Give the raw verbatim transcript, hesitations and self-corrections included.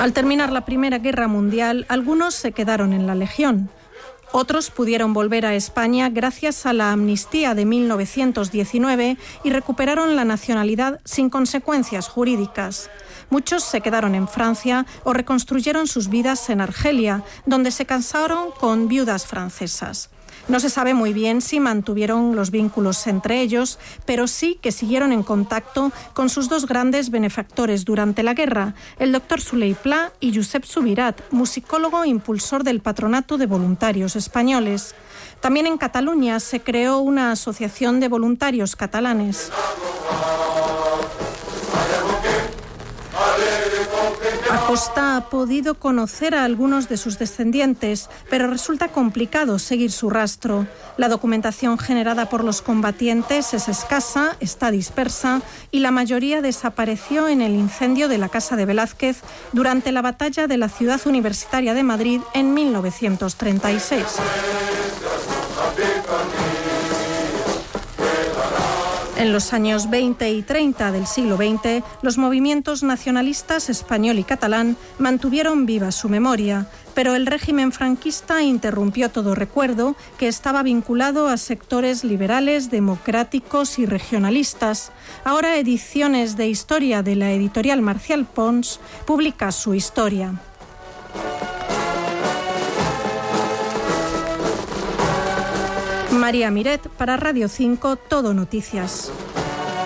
Al terminar la Primera Guerra Mundial, algunos se quedaron en la Legión. Otros pudieron volver a España gracias a la amnistía de mil novecientos diecinueve y recuperaron la nacionalidad sin consecuencias jurídicas. Muchos se quedaron en Francia o reconstruyeron sus vidas en Argelia, donde se casaron con viudas francesas. No se sabe muy bien si mantuvieron los vínculos entre ellos, pero sí que siguieron en contacto con sus dos grandes benefactores durante la guerra, el doctor Soler Pla y Josep Subirat, musicólogo e impulsor del Patronato de Voluntarios Españoles. También en Cataluña se creó una asociación de voluntarios catalanes. Acosta ha podido conocer a algunos de sus descendientes, pero resulta complicado seguir su rastro. La documentación generada por los combatientes es escasa, está dispersa y la mayoría desapareció en el incendio de la Casa de Velázquez durante la batalla de la Ciudad Universitaria de Madrid en mil novecientos treinta y seis. En los años veinte y treinta del siglo veinte, los movimientos nacionalistas español y catalán mantuvieron viva su memoria, pero el régimen franquista interrumpió todo recuerdo que estaba vinculado a sectores liberales, democráticos y regionalistas. Ahora Ediciones de Historia de la editorial Marcial Pons publica su historia. María Miret para Radio cinco, Todo Noticias.